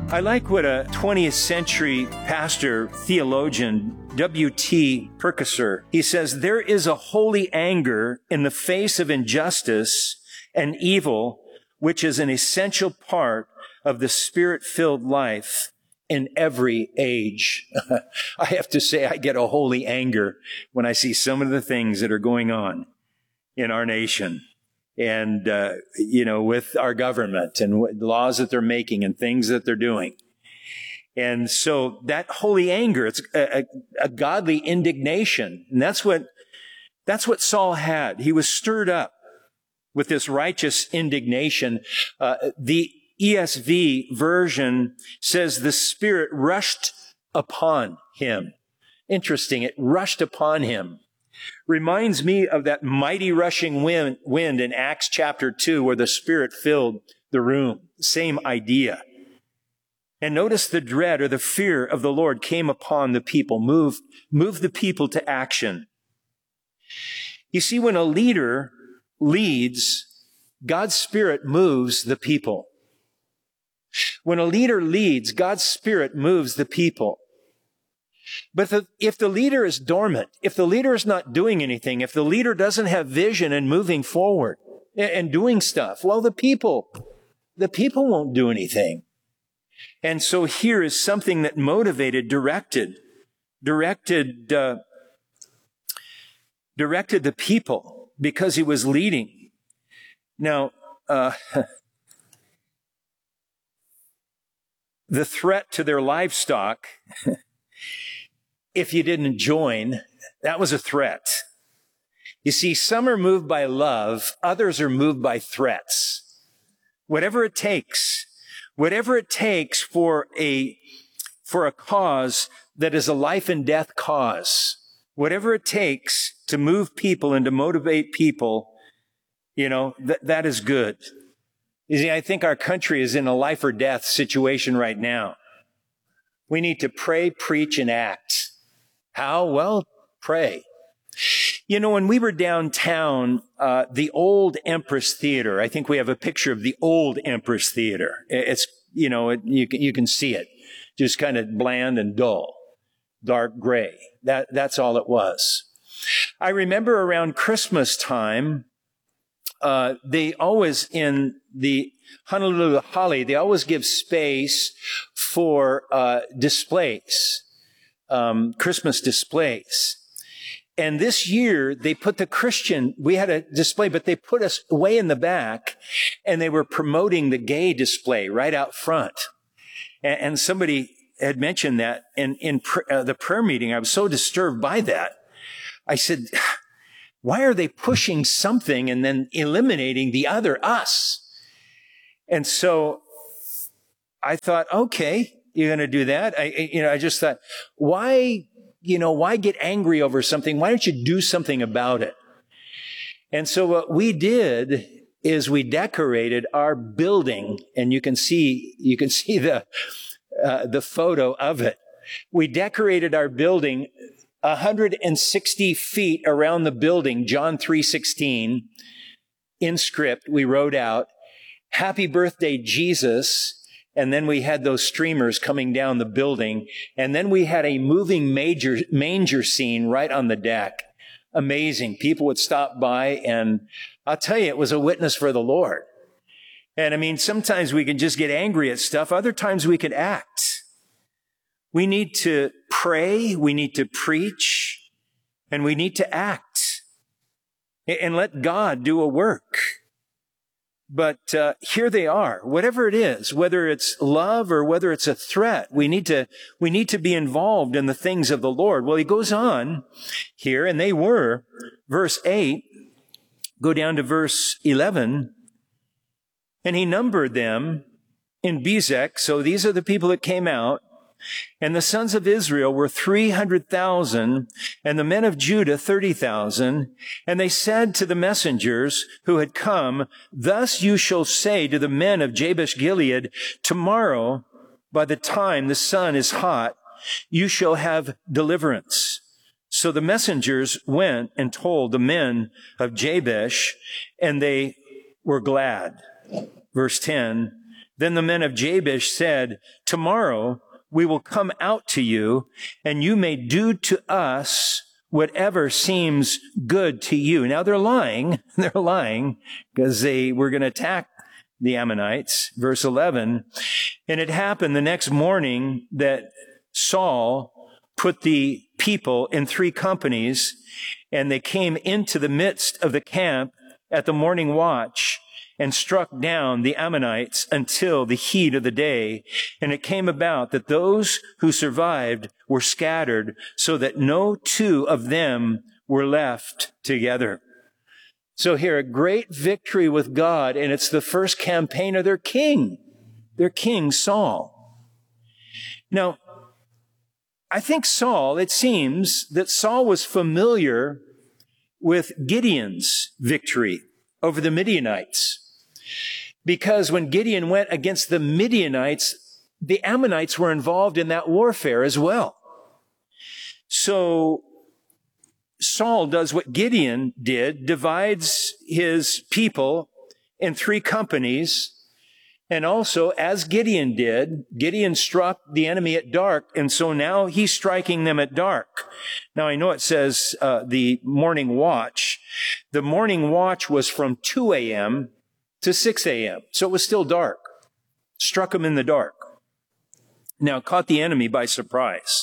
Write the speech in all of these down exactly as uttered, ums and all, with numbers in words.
I like what a twentieth century pastor, theologian, W T Purkeser, he says, there is a holy anger in the face of injustice and evil, which is an essential part of the Spirit-filled life in every age. I have to say, I get a holy anger when I see some of the things that are going on in our nation. And, uh, you know, with our government and what laws that they're making and things that they're doing. And so that holy anger, it's a, a, a godly indignation. And that's what, that's what Saul had. He was stirred up with this righteous indignation. Uh, the E S V version says the Spirit rushed upon him. Interesting. It rushed upon him. Reminds me of that mighty rushing wind, wind in Acts chapter two, where the Spirit filled the room. Same idea. And notice the dread or the fear of the Lord came upon the people, moved, moved the people to action. You see, when a leader leads, God's Spirit moves the people. When a leader leads, God's Spirit moves the people. But the, if the leader is dormant, if the leader is not doing anything, if the leader doesn't have vision and moving forward and, and doing stuff, well, the people, the people won't do anything. And so here is something that motivated, directed, directed, uh, directed the people because he was leading. Now, uh, the threat to their livestock, if you didn't join, that was a threat. You see, some are moved by love, others are moved by threats. Whatever it takes, whatever it takes for a, for a cause that is a life and death cause, whatever it takes to move people and to motivate people, you know, th- that is good. You see, I think our country is in a life or death situation right now. We need to pray, preach, and act. How? Well, pray. You know, when we were downtown, uh, the old Empress Theater, I think we have a picture of the old Empress Theater. It's, you know, it, you can, you can see it. Just kind of bland and dull, dark gray. That, that's all it was. I remember around Christmas time, uh, they always, in the Honolulu Holly, they always give space for, uh, displays. Um, Christmas displays. And this year, they put the Christian, we had a display, but they put us way in the back, and they were promoting the gay display right out front. And, and somebody had mentioned that in, in pr- uh, the prayer meeting. I was so disturbed by that. I said, why are they pushing something and then eliminating the other, us? And so I thought, okay, you're going to do that? I, you know, I just thought, why, you know, why get angry over something? Why don't you do something about it? And so what we did is we decorated our building, and you can see, you can see the, uh, the photo of it. We decorated our building one hundred sixty feet around the building, John three sixteen, in script. We wrote out, "Happy birthday, Jesus." And then we had those streamers coming down the building. And then we had a moving major, manger scene right on the deck. Amazing. People would stop by, and I'll tell you, it was a witness for the Lord. And I mean, sometimes we can just get angry at stuff. Other times we can act. We need to pray. We need to preach. And we need to act. And let God do a work. But uh, here they are. Whatever it is, whether it's love or whether it's a threat, we need to we need to be involved in the things of the Lord. Well, he goes on here, and they were, verse eight, go down to verse eleven, and he numbered them in Bezek. So these are the people that came out. And the sons of Israel were three hundred thousand, and the men of Judah thirty thousand. And they said to the messengers who had come, "Thus you shall say to the men of Jabesh Gilead, tomorrow, by the time the sun is hot, you shall have deliverance." So the messengers went and told the men of Jabesh, and they were glad. Verse ten, Then the men of Jabesh said, tomorrow we will come out to you, and you may do to us whatever seems good to you. Now they're lying. They're lying because they were going to attack the Ammonites. Verse eleven. And it happened the next morning that Saul put the people in three companies, and they came into the midst of the camp at the morning watch and struck down the Ammonites until the heat of the day. And it came about that those who survived were scattered, so that no two of them were left together. So here, a great victory with God, and it's the first campaign of their king, their king Saul. Now, I think Saul, it seems that Saul was familiar with Gideon's victory over the Midianites. Because when Gideon went against the Midianites, the Ammonites were involved in that warfare as well. So Saul does what Gideon did, divides his people in three companies. And also, as Gideon did, Gideon struck the enemy at dark, and so now he's striking them at dark. Now, I know it says uh, the morning watch. The morning watch was from two a.m. to six a.m., so it was still dark. Struck them in the dark. Now, caught the enemy by surprise.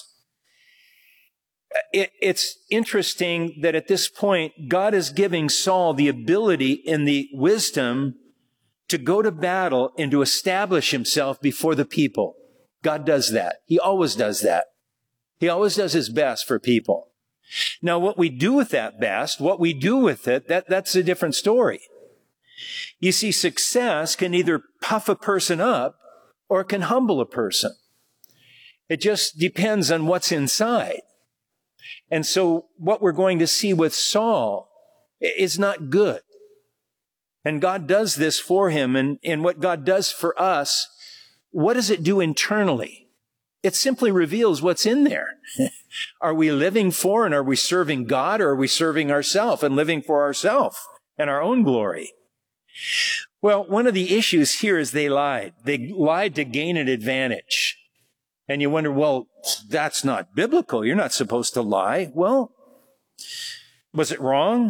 It, it's interesting that at this point, God is giving Saul the ability and the wisdom to go to battle and to establish himself before the people. God does that. He always does that. He always does his best for people. Now, what we do with that best, what we do with it, that, that's a different story. You see, success can either puff a person up or it can humble a person. It just depends on what's inside. And so what we're going to see with Saul is not good. And God does this for him. And, and what God does for us, what does it do internally? It simply reveals what's in there. Are we living for and are we serving God, or are we serving ourselves and living for ourselves and our own glory? Well, one of the issues here is they lied. They lied to gain an advantage. And you wonder, well, that's not biblical. You're not supposed to lie. Well, was it wrong?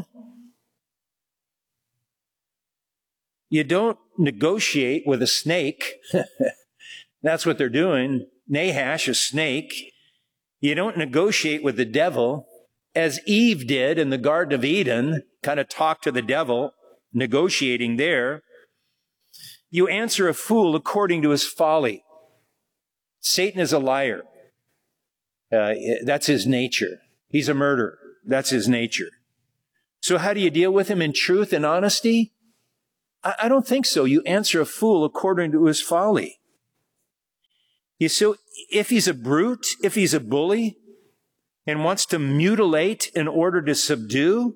You don't negotiate with a snake. That's what they're doing. Nahash, a snake. You don't negotiate with the devil, as Eve did in the Garden of Eden, kind of talk to the devil, negotiating there. You answer a fool according to his folly. Satan is a liar. Uh, that's his nature. He's a murderer. That's his nature. So how do you deal with him? In truth and honesty? I don't think so. You answer a fool according to his folly. You so if he's a brute, if he's a bully, and wants to mutilate in order to subdue,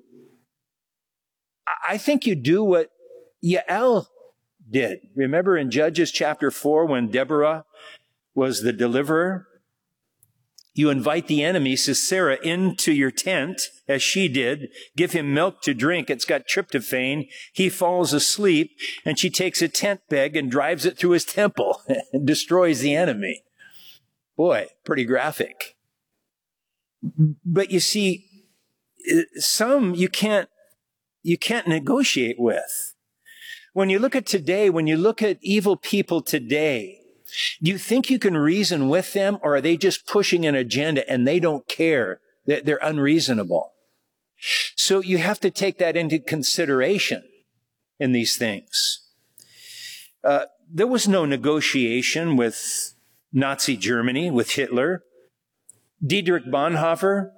I think you do what Yael did. Remember in Judges chapter four, when Deborah was the deliverer? You invite the enemy, Sisera, into your tent, as she did, give him milk to drink. It's got tryptophan. He falls asleep, and she takes a tent peg and drives it through his temple and destroys the enemy. Boy, pretty graphic. But you see, some you can't, you can't negotiate with. When you look at today, when you look at evil people today, do you think you can reason with them, or are they just pushing an agenda and they don't care? They're unreasonable. So you have to take that into consideration in these things. Uh, there was no negotiation with Nazi Germany, with Hitler. Dietrich Bonhoeffer,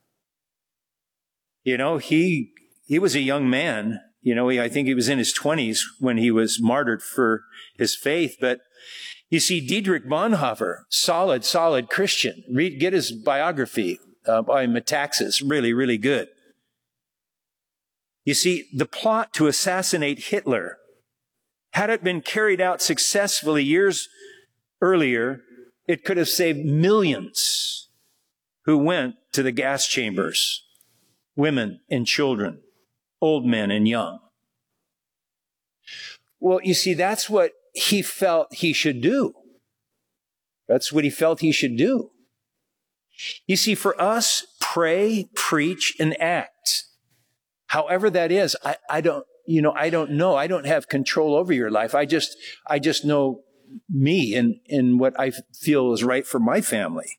you know, he he was a young man. You know, he, I think he was in his twenties when he was martyred for his faith, but you see, Dietrich Bonhoeffer, solid, solid Christian. Read, get his biography uh, by Metaxas. Really, really good. You see, the plot to assassinate Hitler, had it been carried out successfully years earlier, it could have saved millions who went to the gas chambers, women and children, old men and young. Well, you see, that's what he felt he should do. That's what he felt he should do. You see, for us, pray, preach, and act. However that is, I, I don't, you know, I don't know. I don't have control over your life. I just, I just know me and, and what I feel is right for my family.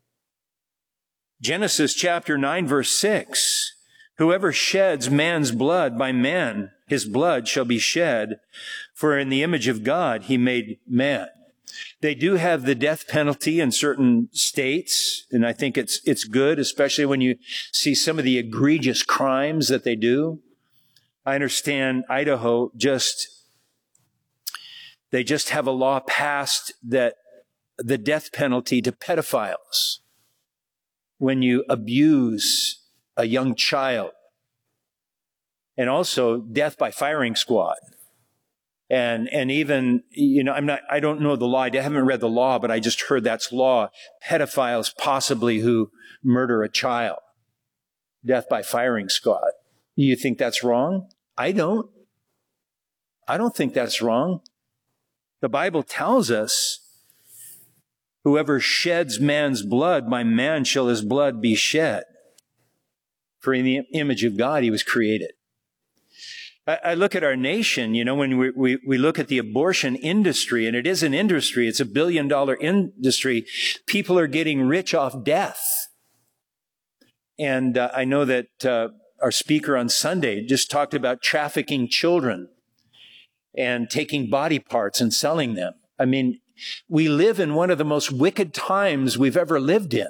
Genesis chapter nine, verse six. Whoever sheds man's blood, by man his blood shall be shed, for in the image of God he made man. They do have the death penalty in certain states, and I think it's it's good, especially when you see some of the egregious crimes that they do. I understand Idaho just, they just have a law passed that the death penalty to pedophiles when you abuse a young child, and also death by firing squad. And, and even, you know, I'm not, I don't know the law. I haven't read the law, but I just heard that's law. Pedophiles possibly who murder a child. Death by firing squad. You think that's wrong? I don't. I don't think that's wrong. The Bible tells us, whoever sheds man's blood, by man shall his blood be shed. For in the image of God he was created. I look at our nation, you know, when we, we, we look at the abortion industry, and it is an industry, it's a billion dollar industry. People are getting rich off death. And uh, I know that uh, our speaker on Sunday just talked about trafficking children and taking body parts and selling them. I mean, we live in one of the most wicked times we've ever lived in.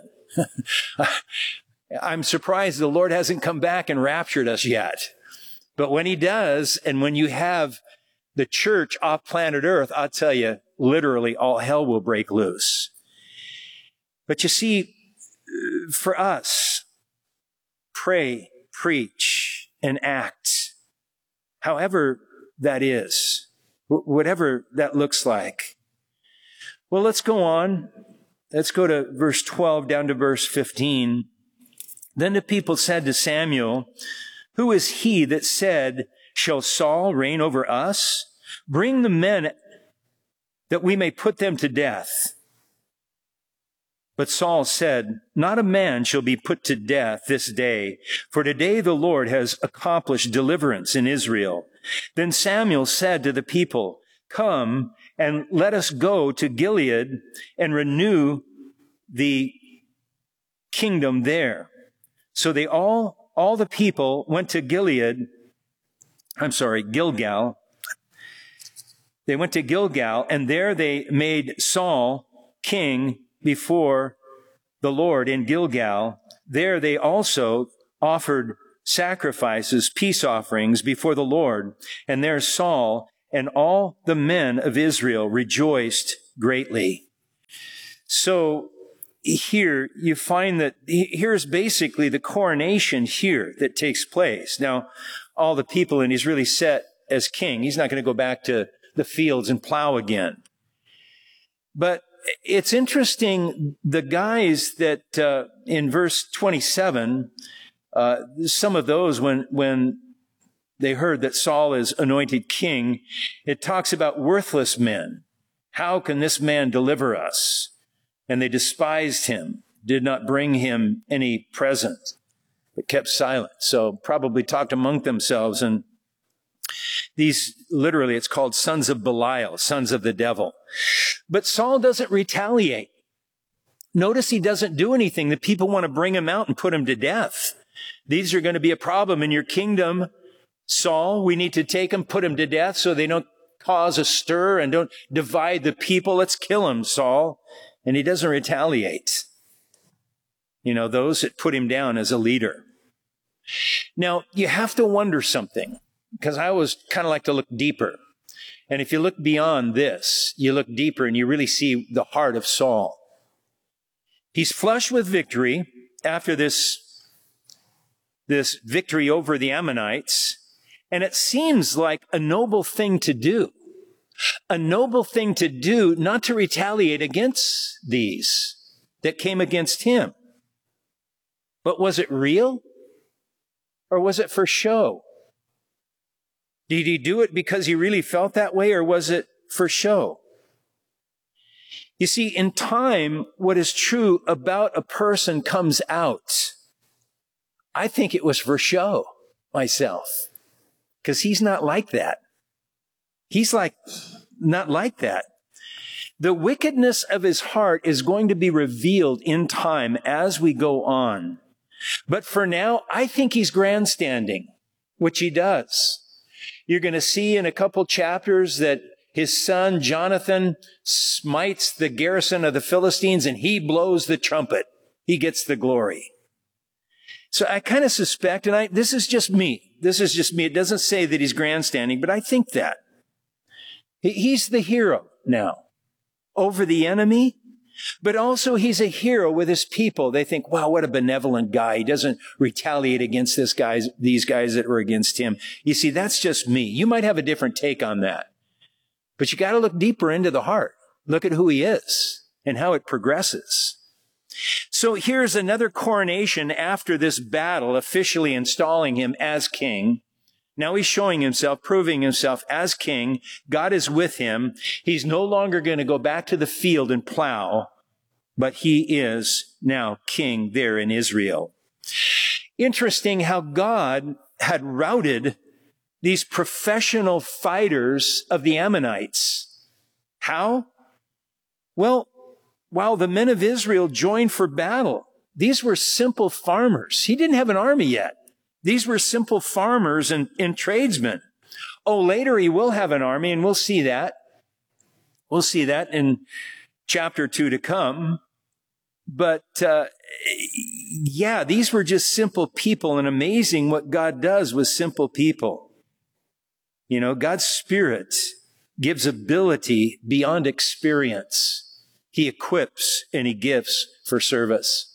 I'm surprised the Lord hasn't come back and raptured us yet. But when he does, and when you have the church off planet Earth, I'll tell you, literally all hell will break loose. But you see, for us, pray, preach, and act, however that is, whatever that looks like. Well, let's go on. Let's go to verse twelve down to verse fifteen. Then the people said to Samuel, who is he that said, shall Saul reign over us? Bring the men that we may put them to death. But Saul said, not a man shall be put to death this day, for today the Lord has accomplished deliverance in Israel. Then Samuel said to the people, come and let us go to Gilead and renew the kingdom there. So they all All the people went to Gilead, I'm sorry, Gilgal. They went to Gilgal, and there they made Saul king before the Lord in Gilgal. There they also offered sacrifices, peace offerings before the Lord. And there Saul and all the men of Israel rejoiced greatly. So here you find that here's basically the coronation here that takes place. Now, all the people, and he's really set as king. He's not going to go back to the fields and plow again. But it's interesting, the guys that uh, in verse twenty-seven, uh, some of those, when, when they heard that Saul is anointed king, it talks about worthless men. How can this man deliver us? And they despised him, did not bring him any present, but kept silent. So probably talked among themselves. And these, literally, it's called sons of Belial, sons of the devil. But Saul doesn't retaliate. Notice he doesn't do anything. The people want to bring him out and put him to death. These are going to be a problem in your kingdom, Saul. We need to take him, put him to death so they don't cause a stir and don't divide the people. Let's kill him, Saul. And he doesn't retaliate. You know, those that put him down as a leader. Now, you have to wonder something, because I always kind of like to look deeper. And if you look beyond this, you look deeper and you really see the heart of Saul. He's flushed with victory after this, this victory over the Ammonites. And it seems like a noble thing to do. A noble thing to do, not to retaliate against these that came against him. But was it real? Or was it for show? Did he do it because he really felt that way? Or was it for show. You see, in time, what is true about a person comes out. I think it was for show myself, because he's not like that. He's like, not like that. The wickedness of his heart is going to be revealed in time as we go on. But for now, I think he's grandstanding, which he does. You're going to see in a couple chapters that his son Jonathan smites the garrison of the Philistines and he blows the trumpet. He gets the glory. So I kind of suspect, and I, this is just me. This is just me. It doesn't say that he's grandstanding, but I think that. He, he's the hero now over the enemy, but also he's a hero with his people. They think, wow, what a benevolent guy. He doesn't retaliate against this guys, these guys that were against him. You see, that's just me. You might have a different take on that. But you got to look deeper into the heart. Look at who he is and how it progresses. So here's another coronation after this battle, officially installing him as king. Now he's showing himself, proving himself as king. God is with him. He's no longer going to go back to the field and plow, but he is now king there in Israel. Interesting how God had routed these professional fighters of the Ammonites. How? Well, while the men of Israel joined for battle, these were simple farmers. He didn't have an army yet. These were simple farmers and, and tradesmen. Oh, later he will have an army, and we'll see that. We'll see that in chapter two to come. But, uh, yeah, these were just simple people, and amazing what God does with simple people. You know, God's Spirit gives ability beyond experience. He equips and he gives for service.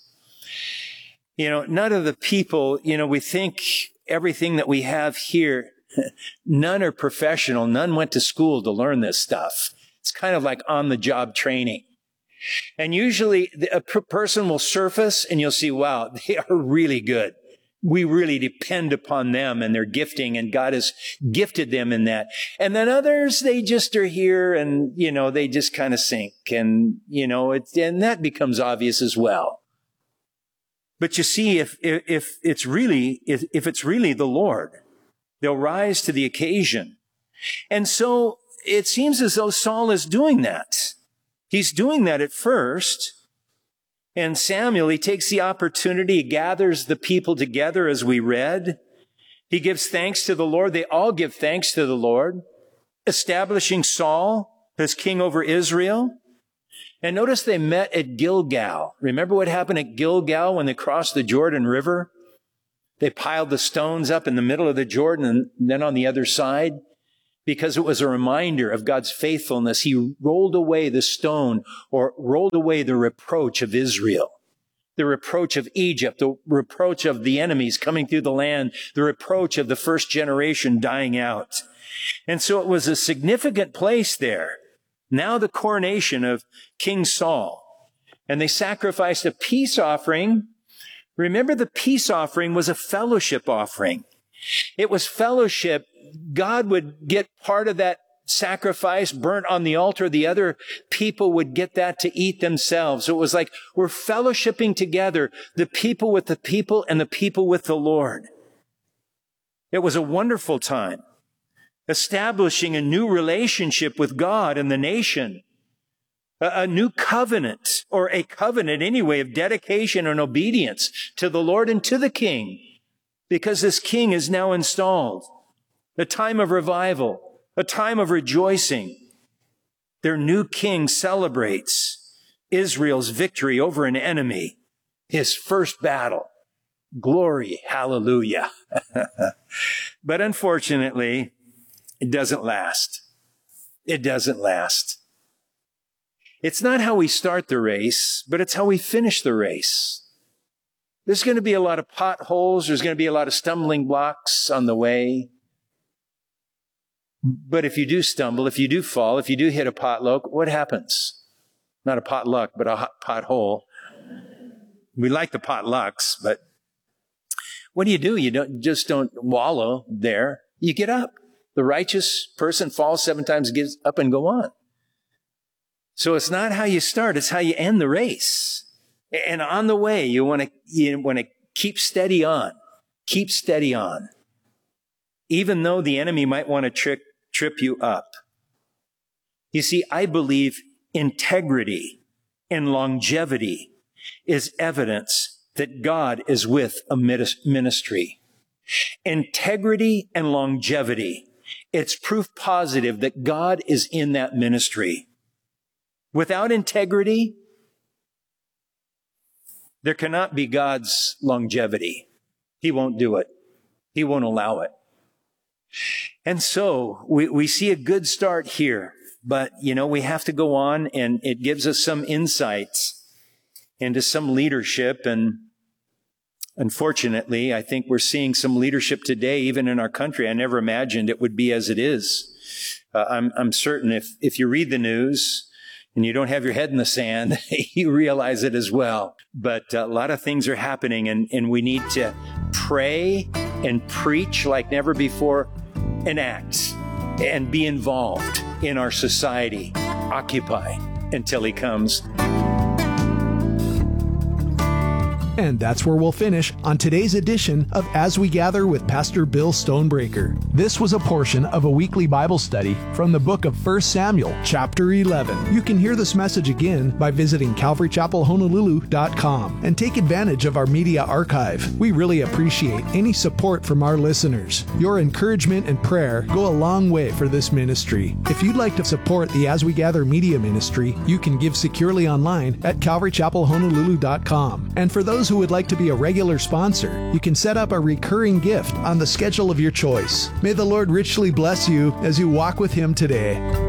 You know, none of the people, you know, we think everything that we have here, none are professional. None went to school to learn this stuff. It's kind of like on-the-job training. And usually a person will surface and you'll see, wow, they are really good. We really depend upon them and their gifting, and God has gifted them in that. And then others, they just are here and, you know, they just kind of sink, and, you know, it, and that becomes obvious as well. But you see, if, if it's really, if, if it's really the Lord, they'll rise to the occasion. And so it seems as though Saul is doing that. He's doing that at first. And Samuel, he takes the opportunity, he gathers the people together as we read. He gives thanks to the Lord. They all give thanks to the Lord, establishing Saul as king over Israel. And notice they met at Gilgal. Remember what happened at Gilgal when they crossed the Jordan River? They piled the stones up in the middle of the Jordan and then on the other side. Because it was a reminder of God's faithfulness, he rolled away the stone, or rolled away the reproach of Israel, the reproach of Egypt, the reproach of the enemies coming through the land, the reproach of the first generation dying out. And so it was a significant place there. Now the coronation of King Saul. And they sacrificed a peace offering. Remember, the peace offering was a fellowship offering. It was fellowship. God would get part of that sacrifice burnt on the altar. The other people would get that to eat themselves. So it was like we're fellowshipping together, the people with the people and the people with the Lord. It was a wonderful time, establishing a new relationship with God and the nation, a, a new covenant, or a covenant anyway, of dedication and obedience to the Lord and to the King, because this King is now installed. A time of revival, a time of rejoicing. Their new king celebrates Israel's victory over an enemy, his first battle. Glory, hallelujah. But unfortunately, it doesn't last. It doesn't last. It's not how we start the race, but it's how we finish the race. There's going to be a lot of potholes. There's going to be a lot of stumbling blocks on the way. But if you do stumble, if you do fall, if you do hit a potluck, what happens? Not a potluck, but a hot pothole. We like the potlucks, but what do you do? You don't just don't wallow there. You get up. The righteous person falls seven times, gets up and go on. So it's not how you start, it's how you end the race. And on the way, you want to, you want to keep steady on. Keep steady on. Even though the enemy might want to trick, trip you up. You see, I believe integrity and longevity is evidence that God is with a ministry. Integrity and longevity, it's proof positive that God is in that ministry. Without integrity, there cannot be God's longevity. He won't do it. He won't allow it. And so we, we see a good start here, but, you know, we have to go on, and it gives us some insights into some leadership. And unfortunately, I think we're seeing some leadership today, even in our country. I never imagined it would be as it is. Uh, I'm, I'm certain if, if you read the news and you don't have your head in the sand, you realize it as well. But a lot of things are happening, and, and we need to pray and preach like never before, and act and be involved in our society. Occupy until he comes. And that's where we'll finish on today's edition of As We Gather with Pastor Bill Stonebreaker. This was a portion of a weekly Bible study from the book of First Samuel, chapter eleven. You can hear this message again by visiting calvary chapel honolulu dot com and take advantage of our media archive. We really appreciate any support from our listeners. Your encouragement and prayer go a long way for this ministry. If you'd like to support the As We Gather media ministry, you can give securely online at calvary chapel honolulu dot com. And for those who would like to be a regular sponsor, you can set up a recurring gift on the schedule of your choice. May the Lord richly bless you as you walk with Him today.